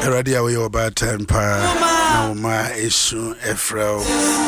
Radio we about time pa na ma isu efrel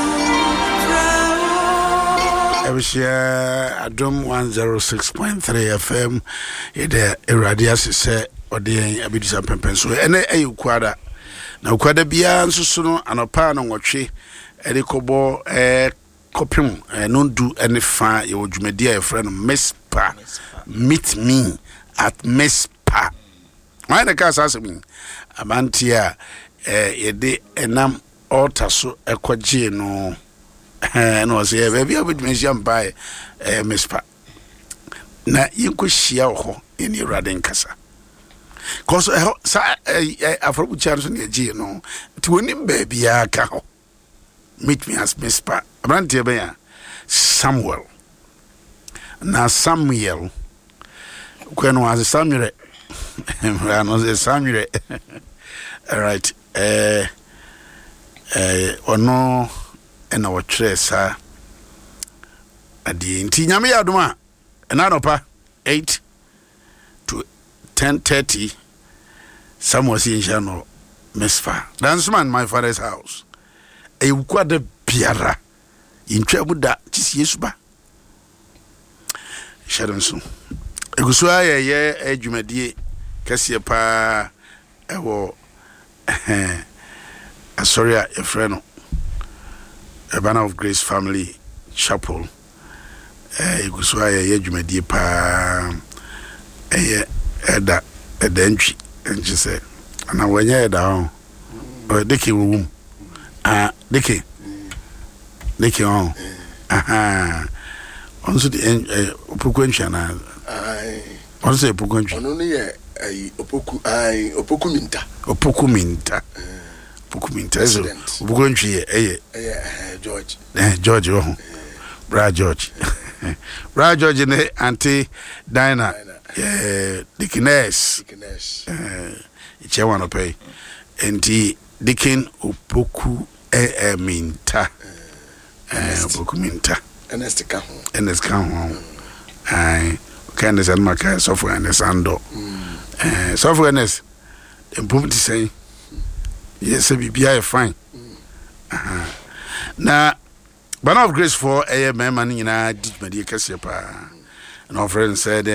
Ebishia Adom 106.3 FM ide radio se ode abidisa pempen so ene ayukwada na ukwada bia nsusu no anopa no nwotwe edikobo kopim nondu ene fa ye odwumadi a efre no Mespa meet me at Mespa why the case as me amantia yede enam altar so ekwaje no no say baby abedmensiam bai Mespa na yinkohia ho eni Awurade nkasa cause sa afrobu chance ne gie no ti wonim baby aka ho meet me as Mespa amantia ben ya Samuel na Samuel kweno as Samuel no Samuel all right ono ena wotre sa adi nti nyame yadoma ena nopa 8 to 10:30 Samuel Sienshano Mespa dance man my father's house e wukwada biara yintwa buda tisi Yesu ba shadanso egusua ye adwumadie kase pa ewo Asoria Efreno a Banner of Grace Family Chapel egusua ye adwumadie pa eda entry enje se ana wanya eda ho deke wum deke on aha onso de opokwancha na onso opokwancha ono ne ye opoku minta so opokwancha ye George ho bra George ne auntie Dina Dikines ichewa no pay enti Dikin opoku minta opoku minta Ernest ka ho ai kind of maka software and sando software ness improvement say yes bibia fine na Banner of Grace for man nyina digmadi kase pa and our friend said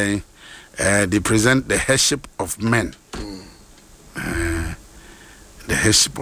they present the headship of men the headship